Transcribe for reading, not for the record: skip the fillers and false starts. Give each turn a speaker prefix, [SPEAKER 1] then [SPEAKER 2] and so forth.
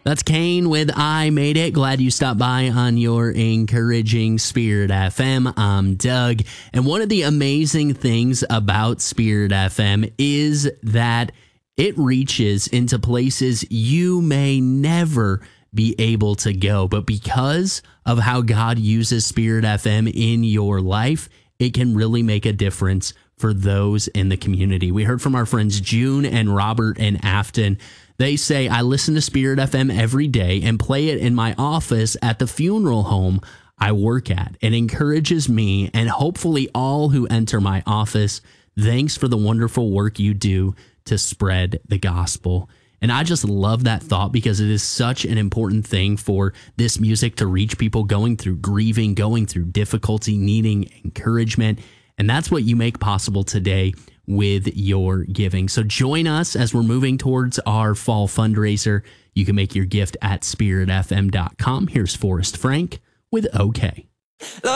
[SPEAKER 1] That's Kane with I Made It. Glad you stopped by on your encouraging Spirit FM. I'm Doug. And one of the amazing things about Spirit FM is that it reaches into places you may never be able to go. But because of how God uses Spirit FM in your life, it can really make a difference for those in the community. We heard from our friends June and Robert in Afton. They say, I listen to Spirit FM every day and play it in my office at the funeral home I work at. It encourages me and hopefully all who enter my office. Thanks for the wonderful work you do to spread the gospel. And I just love that thought because it is such an important thing for this music to reach people going through grieving, going through difficulty, needing encouragement. And that's what you make possible today with your giving. So join us as we're moving towards our fall fundraiser. You can make your gift at spiritfm.com. Here's Forrest Frank with OK.